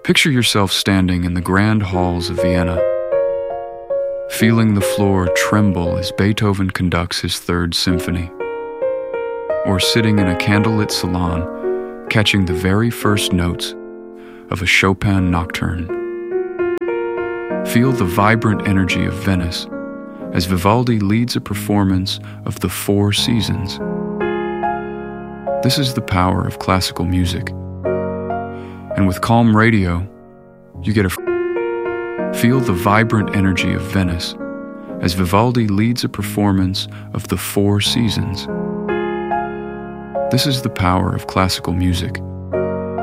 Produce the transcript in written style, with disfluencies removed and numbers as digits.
Picture yourself standing in the grand halls of Vienna, feeling the floor tremble as Beethoven conducts his Third Symphony, or sitting in a candlelit salon, catching the very first notes of a Chopin nocturne. Feel the vibrant energy of Venice as Vivaldi leads a performance of the Four Seasons. This is the power of classical music. And with Calm Radio, you get feel the vibrant energy of Venice as Vivaldi leads a performance of the Four Seasons. This is the power of classical music.